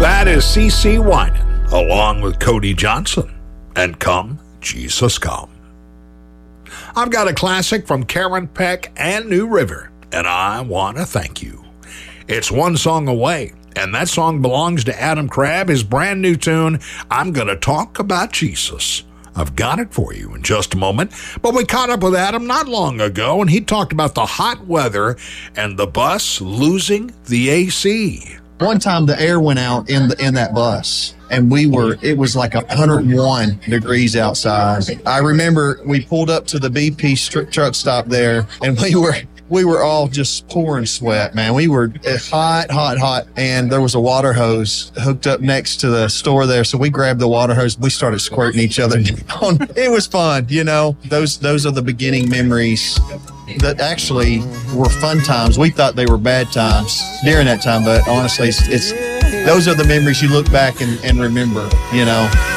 That is CeCe Winans, along with Cody Johnson, and Come, Jesus Come. I've got a classic from Karen Peck and New River, and I want to thank you. It's one song away, and that song belongs to Adam Crabb, his brand new tune, I'm Gonna Talk About Jesus. I've got it for you in just a moment, but we caught up with Adam not long ago, and he talked about the hot weather and the bus losing the AC. One time the air went out in that bus, and it was like 101 degrees outside. I remember we pulled up to the BP truck stop there, and we were all just pouring sweat, man. We were hot, and there was a water hose hooked up next to the store there. So we grabbed the water hose. We started squirting each other down. It was fun, you know. Those are the beginning memories that actually were fun times. We thought they were bad times during that time, but honestly, those are the memories you look back and remember, you know.